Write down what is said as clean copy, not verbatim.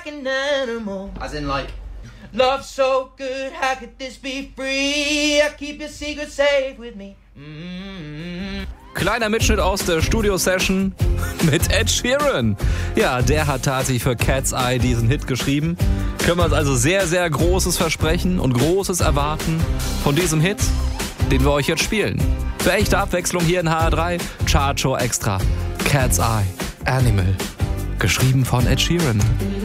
like an animal. As in like... Love so good, how could this be free? I keep your secret safe with me. Kleiner Mitschnitt aus der Studio-Session mit Ed Sheeran. Ja, der hat tatsächlich für Cat's Eye diesen Hit geschrieben. Können wir uns also sehr, sehr Großes versprechen und Großes erwarten von diesem Hit, den wir euch jetzt spielen. Für echte Abwechslung hier in HR3, Chartshow Extra. Cat's Eye, Animal. Geschrieben von Ed Sheeran.